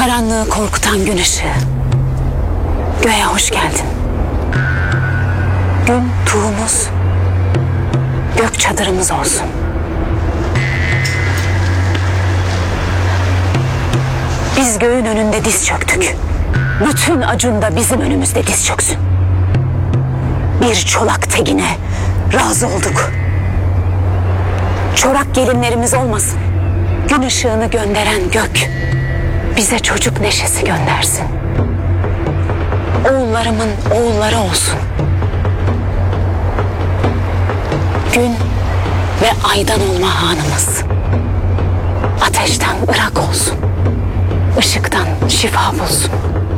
Karanlığı korkutan gün ışığı. Göğe hoş geldin. Gün tuğumuz, gök çadırımız olsun. Biz göğün önünde diz çöktük. Bütün Acun da bizim önümüzde diz çöksün. Bir çolak tegine razı olduk. Çorak gelinlerimiz olmasın. Gün ışığını gönderen gök bize çocuk neşesi göndersin. Oğullarımın oğulları olsun. Gün ve aydan olma hanımız. Ateşten ırak olsun. Işıktan şifa bulsun.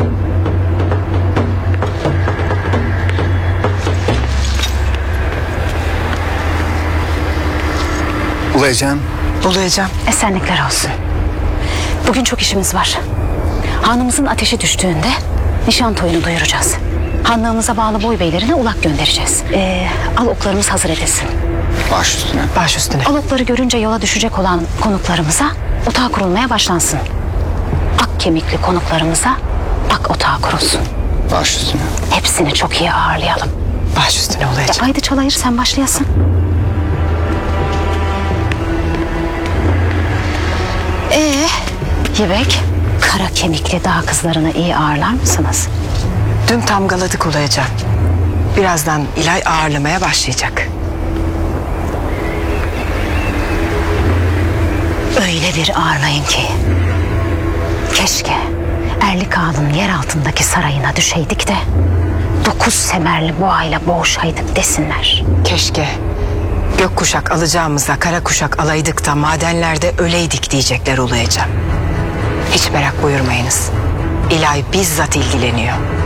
Ulayacağım. Ulayacağım. Esenlikler olsun. Bugün çok işimiz var. Hanımızın ateşi düştüğünde nişan toyunu duyuracağız. Hanlığımıza bağlı boy beylerine ulak göndereceğiz. Al oklarımız hazır edilsin. Baş üstüne. Baş üstüne. Al okları görünce yola düşecek olan konuklarımıza otağı kurulmaya başlansın. Ak kemikli konuklarımıza ak otağı kurulsun. Baş üstüne. Hepsini çok iyi ağırlayalım. Baş üstüne ulayacağım. Haydi Çalayır, sen başlayasın. Yibek, kara kemikli dağ kızlarını iyi ağırlar mısınız? Dün tamgaladık ulayacağım. Birazdan İlay ağırlamaya başlayacak. Öyle bir ağırlayın ki. Keşke Erlik Ağa'nın yer altındaki sarayına düşeydik de 9 semerli boğayla boğuşaydık desinler. Keşke gökkuşak alacağımızda kara kuşak alaydık da madenlerde öleydik diyecekler ulayacağım. Hiç merak buyurmayınız. İlay bizzat ilgileniyor.